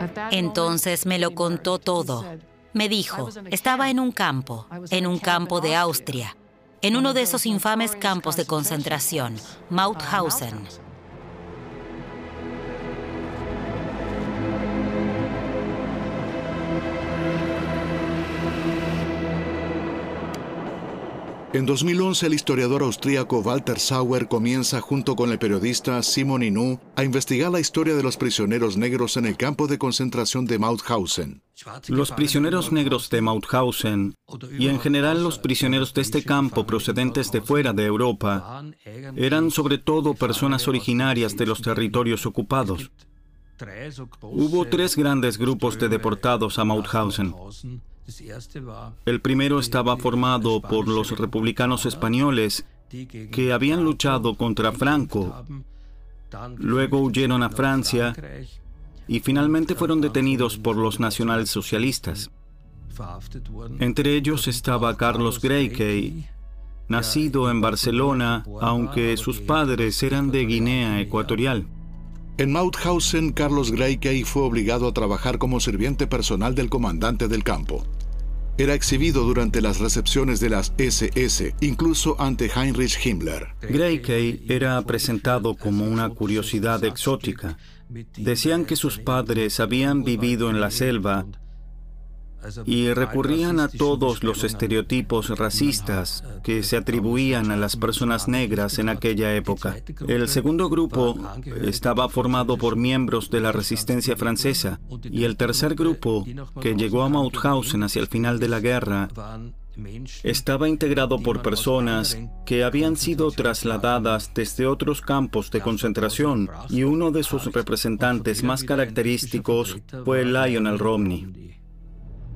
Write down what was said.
Entonces me lo contó todo. Me dijo, estaba en un campo de Austria, en uno de esos infames campos de concentración, Mauthausen. En 2011, el historiador austríaco Walter Sauer comienza, junto con el periodista Simon Inouye, a investigar la historia de los prisioneros negros en el campo de concentración de Mauthausen. Los prisioneros negros de Mauthausen, y en general los prisioneros de este campo procedentes de fuera de Europa, eran sobre todo personas originarias de los territorios ocupados. Hubo 3 grandes grupos de deportados a Mauthausen. El primero estaba formado por los republicanos españoles que habían luchado contra Franco, luego huyeron a Francia y finalmente fueron detenidos por los nacionalsocialistas. Entre ellos estaba Carlos Greiky, nacido en Barcelona, aunque sus padres eran de Guinea Ecuatorial. En Mauthausen, Carlos Greiky fue obligado a trabajar como sirviente personal del comandante del campo. Era exhibido durante las recepciones de las SS, incluso ante Heinrich Himmler. Greiky era presentado como una curiosidad exótica. Decían que sus padres habían vivido en la selva y recurrían a todos los estereotipos racistas que se atribuían a las personas negras en aquella época. El segundo grupo estaba formado por miembros de la resistencia francesa y el tercer grupo, que llegó a Mauthausen hacia el final de la guerra, estaba integrado por personas que habían sido trasladadas desde otros campos de concentración, y uno de sus representantes más característicos fue Lionel Romney.